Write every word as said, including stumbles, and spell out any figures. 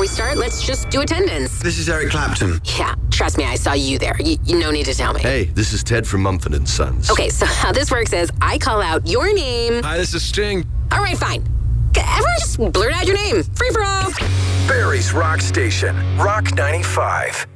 we start, let's just do attendance. This is Eric Clapton. Yeah, trust me, I saw you there. You, you no need to tell me. Hey, this is Ted from Mumford and Sons. Okay, so how this works is I call out your name. Hi, this is Sting. All right, fine. Everyone just blurt out your name. Free for all. Barry's Rock Station, Rock ninety-five.